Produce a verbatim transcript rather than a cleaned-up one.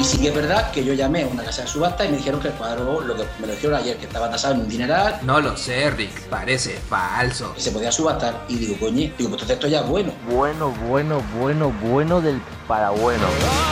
Y sí que es verdad que yo llamé a una casa de subasta y me dijeron que el cuadro, lo que me lo dijeron ayer, que estaba tasado en un dineral, No lo sé, Rick, parece falso. que se podía subastar. Y digo, coño, digo, pues entonces esto ya es bueno. Bueno, bueno, bueno, bueno del para bueno.